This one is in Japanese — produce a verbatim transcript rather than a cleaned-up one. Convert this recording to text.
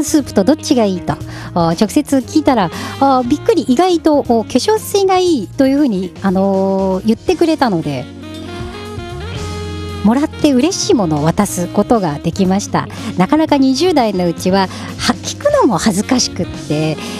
ンスープとどっちがいいと直接聞いたら、あびっくり、意外と化粧水がいいというふうに、あのー、言ってくれたので、もらって嬉しいものを渡すことができました。なかなかにじゅう代のうちはは聞くのも恥ずかしくって、